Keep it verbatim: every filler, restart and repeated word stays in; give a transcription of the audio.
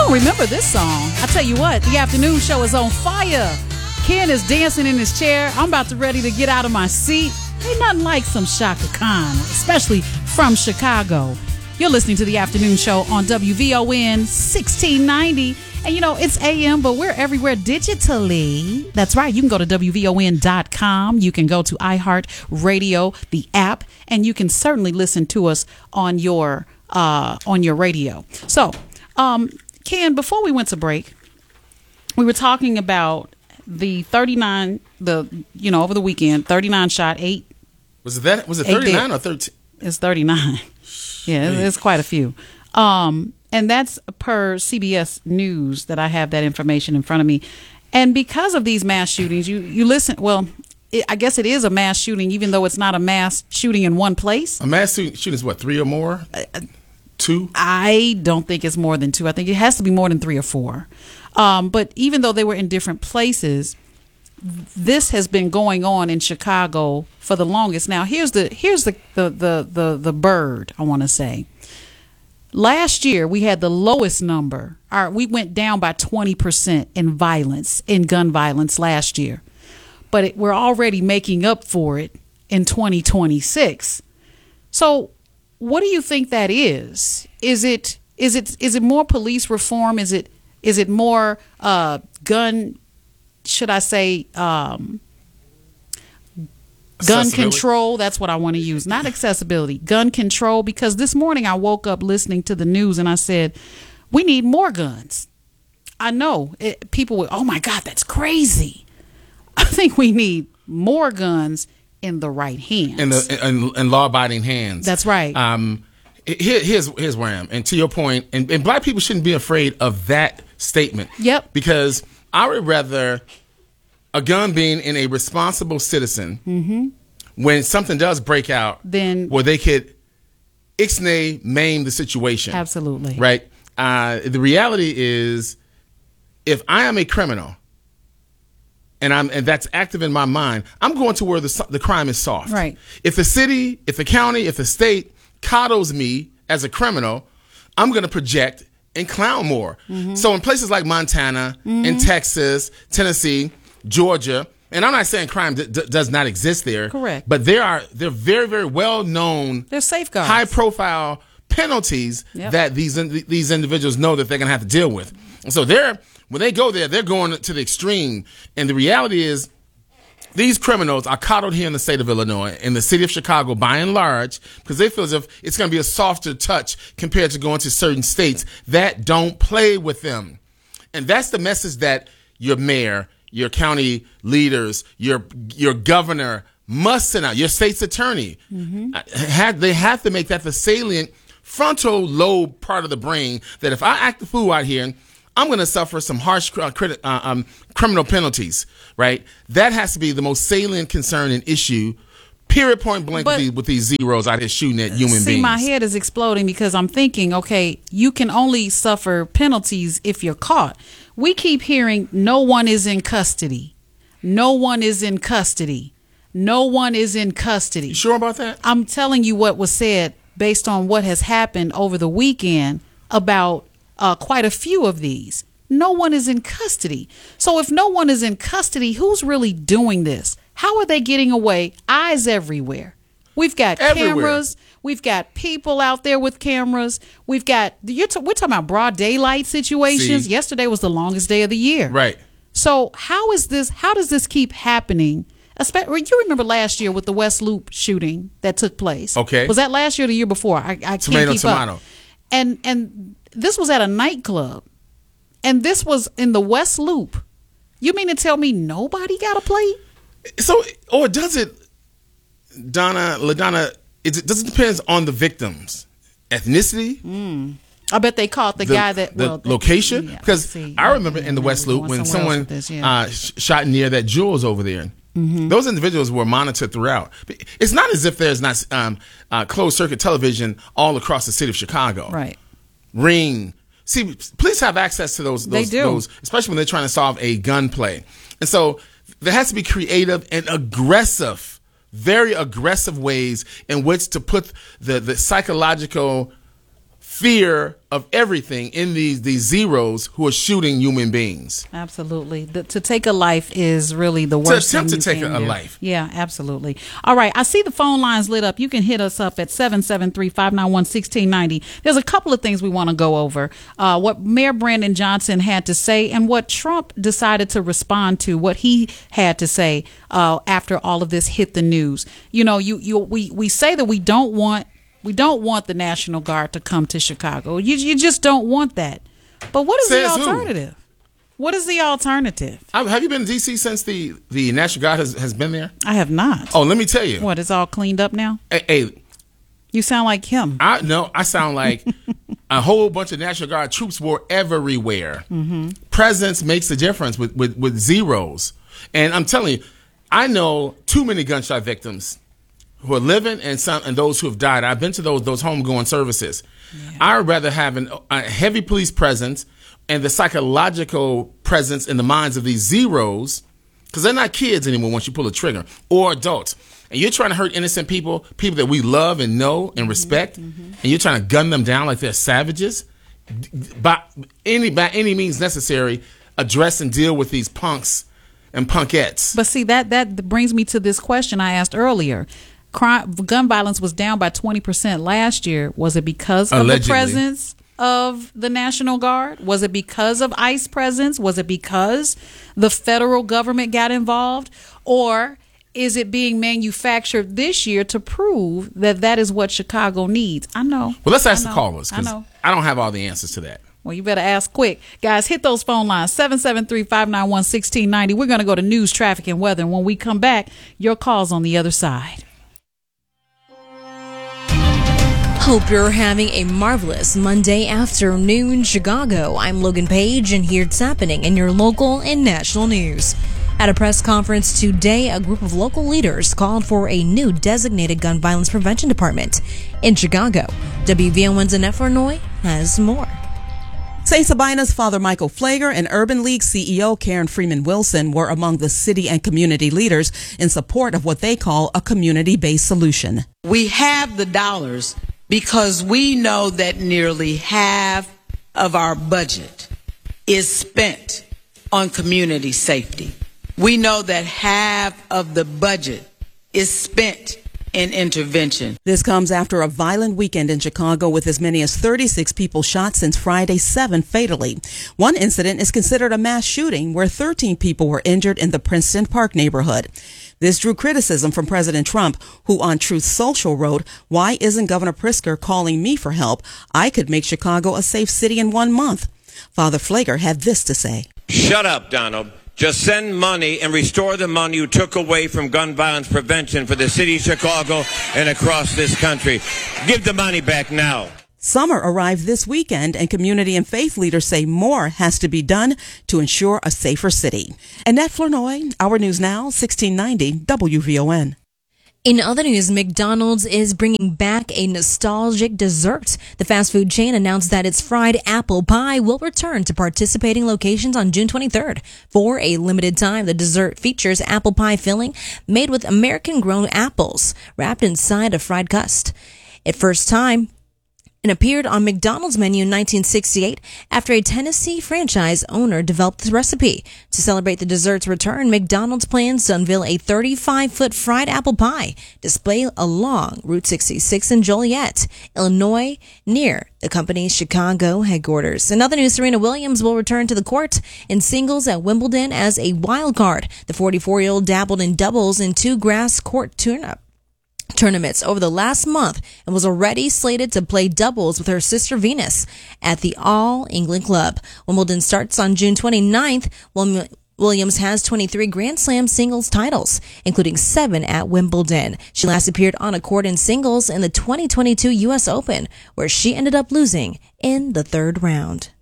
don't remember this song. I tell you what, the afternoon show is on fire. Ken is dancing in his chair. I'm about to ready to get out of my seat. Ain't nothing like some Chaka Khan, especially from Chicago. You're listening to the afternoon show on W V O N sixteen ninety. And you know, it's A M, but we're everywhere digitally. That's right. You can go to W V O N dot com. You can go to iHeartRadio, the app, and you can certainly listen to us on your uh, on your radio. So, um, Ken, before we went to break, we were talking about the thirty-nine, the you know, over the weekend, thirty-nine shot, eight. Was it that? Was it thirty-nine or thirteen? It's thirty-nine. Yeah, it's quite a few. Um, and that's per C B S News that I have that information in front of me. And because of these mass shootings, you, you listen, well, it, I guess it is a mass shooting, even though it's not a mass shooting in one place. A mass shooting is what, three or more? Uh, two? I don't think it's more than two. I think it has to be more than three or four. Um, but even though they were in different places, this has been going on in Chicago for the longest. Now, here's the here's the the the the, the bird, I want to say. Last year, we had the lowest number. Our, we went down by twenty percent in violence, in gun violence last year. But it, we're already making up for it in twenty twenty-six. So what do you think that is? Is it is it is it more police reform? Is it is it more uh, gun, should I say, um, gun control? That's what I want to use. Not accessibility, gun control. Because this morning I woke up listening to the news and I said, we need more guns. I know it, people would, oh my God, that's crazy. I think we need more guns in the right hands. In the in, in law-abiding hands. That's right. Um, here, here's here's where I am. And to your point, and, and black people shouldn't be afraid of that statement. Yep. Because I would rather a gun being in a responsible citizen, mm-hmm. when something does break out, then where they could ixnay maim the situation. Absolutely. Right? Uh, the reality is, if I am a criminal and I'm and that's active in my mind, I'm going to where the the crime is soft. Right. If the city, if the county, if the state coddles me as a criminal, I'm going to project and clown more. Mm-hmm. So in places like Montana, mm-hmm. in Texas, Tennessee, Georgia, and I'm not saying crime d- d- does not exist there. Correct. But there are they're very very well known. They're safeguards. High profile penalties yep. that these in, these individuals know that they're going to have to deal with. And so they're when they go there, they're going to the extreme. And the reality is, these criminals are coddled here in the state of Illinois, in the city of Chicago, by and large, because they feel as if it's going to be a softer touch compared to going to certain states that don't play with them. And that's the message that your mayor, your county leaders, your your governor must send out, your state's attorney. Mm-hmm. Had, they have to make that the salient frontal lobe part of the brain that if I act the fool out here, I'm going to suffer some harsh uh, crit- uh, um, criminal penalties, right? That has to be the most salient concern and issue, period, point blank, with these, with these zeros out here shooting at human see, beings. See, my head is exploding because I'm thinking, okay, you can only suffer penalties if you're caught. We keep hearing no one is in custody. No one is in custody. No one is in custody. You sure about that? I'm telling you what was said based on what has happened over the weekend about Uh, quite a few of these. No one is in custody. So if no one is in custody, who's really doing this? How are they getting away? Eyes everywhere. We've got everywhere. cameras. We've got people out there with cameras. We've got, you're t- we're talking about broad daylight situations. See? Yesterday was the longest day of the year. Right. So how is this, how does this keep happening? Especially, you remember last year with the West Loop shooting that took place. Okay. Was that last year or the year before? I, I tomato, can't keep tomato. up. And, and, this was at a nightclub, and this was in the West Loop. You mean to tell me nobody got a plate? So, or does it, Donna, LaDonna, it, does it depend on the victim's ethnicity? Mm. I bet they caught the, the guy that, the well, location? Yeah, because see, I remember yeah, in the yeah, West Loop when someone this, yeah. uh, sh- shot near that Jules over there. Mm-hmm. Those individuals were monitored throughout. It's not as if there's not um, uh, closed circuit television all across the city of Chicago. Right. Ring. See, police have access to those, those, they do. those, especially when they're trying to solve a gun play. And so there has to be creative and aggressive, very aggressive ways in which to put the, the psychological fear of everything in these these zeros who are shooting human beings. Absolutely. The, to take a life is really the worst To attempt thing to you take can a, a do. life. Yeah, absolutely. All right. I see the phone lines lit up. You can hit us up at seven seven three, five nine one, one six nine zero. There's a couple of things we want to go over. Uh, what Mayor Brandon Johnson had to say and what Trump decided to respond to, what he had to say uh, after all of this hit the news. You know, you, you we, we say that we don't want We don't want the National Guard to come to Chicago. You you just don't want that. But what is Says the who? alternative? What is the alternative? I, have you been to D C since the, the National Guard has, has been there? I have not. Oh, let me tell you. What, it's all cleaned up now? Hey, hey, You sound like him. I no, I sound like a whole bunch of National Guard troops were everywhere. Mm-hmm. Presence makes a difference with, with, with zeros. And I'm telling you, I know too many gunshot victims who are living and some and those who have died. I've been to those those homegoing services. Yeah. I would rather have an, a heavy police presence and the psychological presence in the minds of these zeros, because they're not kids anymore once you pull a trigger, or adults. And you're trying to hurt innocent people, people that we love and know and respect, mm-hmm, mm-hmm. and you're trying to gun them down like they're savages. By any by any means necessary, address and deal with these punks and punkettes. But see, that that brings me to this question I asked earlier. Crime, gun violence was down by twenty percent last year. Was it because of Allegedly. the presence of the National Guard? Was it because of ICE presence? Was it because the federal government got involved? Or is it being manufactured this year to prove that that is what Chicago needs? I know. Well, let's ask I know, the callers, I because know. I don't have all the answers to that. Well, you better ask quick. Guys, hit those phone lines, seven seven three, five nine one, one six nine zero. We're going to go to news, traffic, and weather. And when we come back, your call's on the other side. Hope you're having a marvelous Monday afternoon, Chicago. I'm Logan Page, and here's happening in your local and national news. At a press conference today, a group of local leaders called for a new designated gun violence prevention department in Chicago. W V O N's Annette Flournoy has more. Saint Sabina's Father Michael Pfleger and Urban League C E O Karen Freeman Wilson were among the city and community leaders in support of what they call a community-based solution. We have the dollars because we know that nearly half of our budget is spent on community safety. We know that half of the budget is spent in intervention. This comes after a violent weekend in Chicago with as many as thirty-six people shot since Friday, seven fatally. One incident is considered a mass shooting where thirteen people were injured in the Princeton Park neighborhood. This drew criticism from President Trump, who on Truth Social wrote, "Why isn't Governor Pritzker calling me for help? I could make Chicago a safe city in one month." Father Pfleger had this to say. Shut up, Donald. Just send money and restore the money you took away from gun violence prevention for the city of Chicago and across this country. Give the money back now. Summer arrived this weekend, and community and faith leaders say more has to be done to ensure a safer city. Annette Flournoy, Our News Now, sixteen ninety W V O N. In other news, McDonald's is bringing back a nostalgic dessert. The fast food chain announced that its fried apple pie will return to participating locations on June twenty-third. For a limited time, the dessert features apple pie filling made with American-grown apples wrapped inside a fried crust. At first time, it appeared on McDonald's menu in nineteen sixty-eight after a Tennessee franchise owner developed the recipe. To celebrate the dessert's return, McDonald's plans to unveil a thirty-five foot fried apple pie display along Route sixty-six in Joliet, Illinois, near the company's Chicago headquarters. In other news, Serena Williams will return to the court in singles at Wimbledon as a wild card. The forty-four-year-old dabbled in doubles in two grass court tournaments. tournaments over the last month and was already slated to play doubles with her sister Venus at the All England Club. Wimbledon starts on June twenty-ninth. Williams has twenty-three Grand Slam singles titles, including seven at Wimbledon. She last appeared on a court in singles in the twenty twenty-two U S Open, where she ended up losing in the third round.